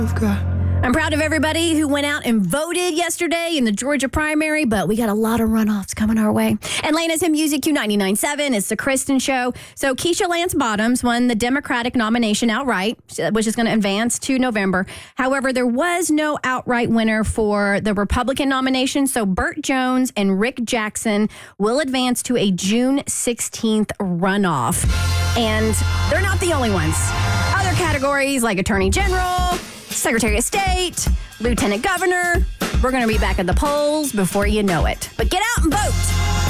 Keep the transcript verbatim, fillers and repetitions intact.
I'm proud of everybody who went out and voted yesterday in the Georgia primary, but we got a lot of runoffs coming our way. Atlanta's Hit Music Q ninety-nine point seven. It's the Kristen Show. So Keisha Lance Bottoms won the Democratic nomination outright, which is going to advance to November. However, there was no outright winner for the Republican nomination. So Burt Jones and Rick Jackson will advance to a June sixteenth runoff. And they're not the only ones. Other categories like Attorney General, Secretary of State, Lieutenant Governor. We're going to be back at the polls before you know it. But get out and vote.